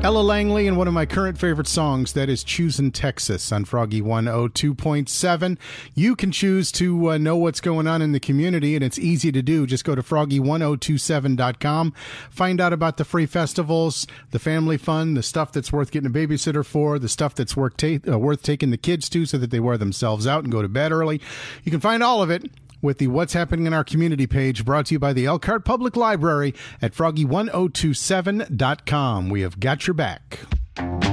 Ella Langley and one of my current favorite songs, that is Choosin' Texas on Froggy 102.7. You can choose to know what's going on in the community, and it's easy to do. Just go to froggy1027.com. Find out about the free festivals, the family fun, the stuff that's worth getting a babysitter for, the stuff that's worth taking the kids to so that they wear themselves out and go to bed early. You can find all of it with the What's Happening in Our Community page, brought to you by the Elkhart Public Library at froggy1027.com. We have got your back.